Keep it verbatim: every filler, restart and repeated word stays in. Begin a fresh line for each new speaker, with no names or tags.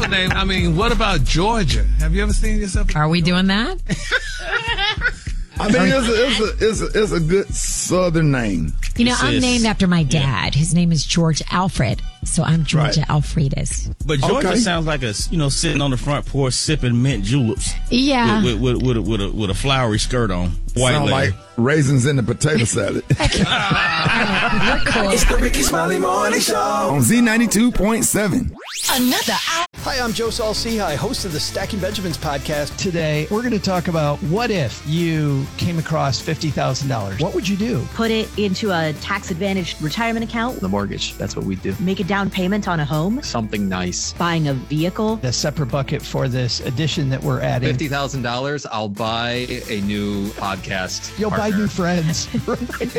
name. I mean, what about Georgia? Have you ever seen yourself?
Are we doing that?
I mean, it's a, it's, a, it's, a, it's a good Southern name.
You know,
It's-
I'm
it's-
named after my dad.
yeah.
His name is George Alfred. So I'm Georgia
Right.
Alfredis.
But Georgia
Okay.
sounds like a, you know, sitting on the front porch sipping mint juleps.
Yeah.
With, with, with, with, a, with, a, with a flowery skirt on. White
Sound
lady.
like raisins in the potato salad.
We're cool.
It's the Ricky Smiley Morning Show.
On Z ninety-two point seven.
Another hour.
Hi, I'm Joe Saul-Sehy, host of the Stacking Benjamins podcast.
Today, we're going to talk about what if you came across fifty thousand dollars? What would you do?
Put it into a tax-advantaged retirement account.
The mortgage, that's what we do.
Make a down payment on a home.
Something nice.
Buying a vehicle.
A separate bucket for this addition that we're adding.
fifty thousand dollars, I'll buy a new podcast.
You'll buy
partner.
new friends.